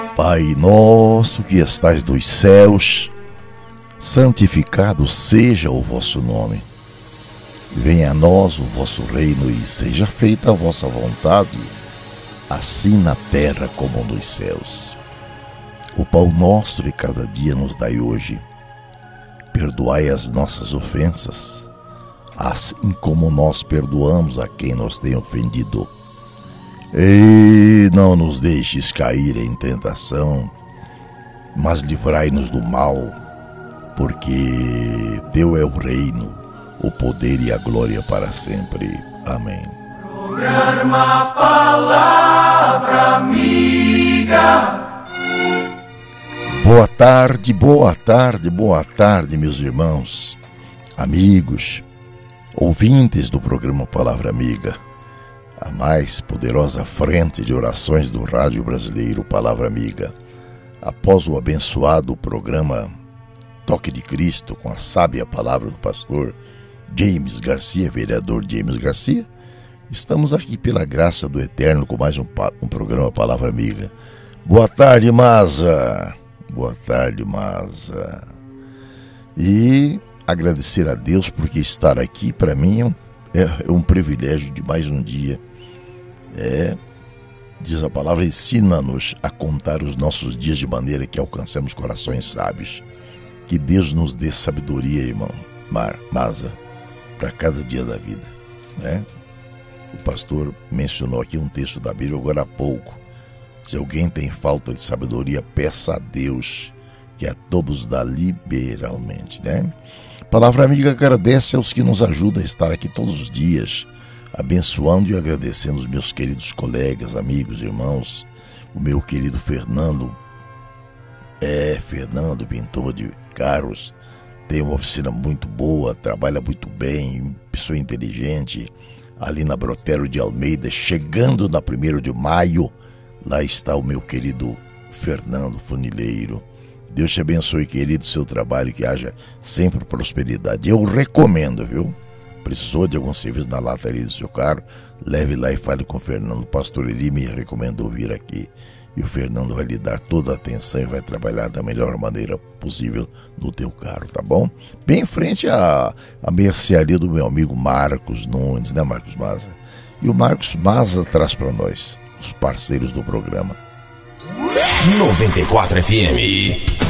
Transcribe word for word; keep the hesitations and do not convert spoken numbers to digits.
Pai nosso que estais nos céus, santificado seja o vosso nome. Venha a nós o vosso reino e seja feita a vossa vontade, assim na terra como nos céus. O pão nosso de cada dia nos dai hoje. Perdoai as nossas ofensas, assim como nós perdoamos a quem nos tem ofendido. E não nos deixes cair em tentação, mas livrai-nos do mal, porque teu é o reino, o poder e a glória para sempre. Amém. Programa Palavra Amiga. Boa tarde, boa tarde, boa tarde, meus irmãos, amigos, ouvintes do programa Palavra Amiga, a mais poderosa frente de orações do rádio brasileiro Palavra Amiga. Após o abençoado programa Toque de Cristo, com a sábia palavra do pastor James Garcia, vereador James Garcia, estamos aqui pela graça do Eterno com mais um, um programa Palavra Amiga. Boa tarde, Maza. Boa tarde, Maza. E agradecer a Deus porque estar aqui para mim é um, é um privilégio de mais um dia. É, diz a palavra, ensina-nos a contar os nossos dias de maneira que alcancemos corações sábios. Que Deus nos dê sabedoria, irmão Mar, Maza, para cada dia da vida, né? O pastor mencionou aqui um texto da Bíblia agora há pouco. Se alguém tem falta de sabedoria, peça a Deus, que a todos dá liberalmente, né? Palavra Amiga agradece aos que nos ajudam a estar aqui todos os dias, abençoando e agradecendo os meus queridos colegas, amigos, irmãos, o meu querido Fernando, é, Fernando, pintor de carros, tem uma oficina muito boa, trabalha muito bem, pessoa inteligente, ali na Brotero de Almeida, chegando na primeiro de maio, lá está o meu querido Fernando Funileiro. Deus te abençoe, querido, seu trabalho, que haja sempre prosperidade. Eu recomendo, viu? Precisou de algum serviço na lataria do seu carro, leve lá e fale com o Fernando. O pastor Eli me recomendou vir aqui. E o Fernando vai lhe dar toda a atenção e vai trabalhar da melhor maneira possível no teu carro, tá bom? Bem em frente à, à mercearia do meu amigo Marcos Nunes, né, Marcos Maza? E o Marcos Maza traz para nós os parceiros do programa. noventa e quatro F M.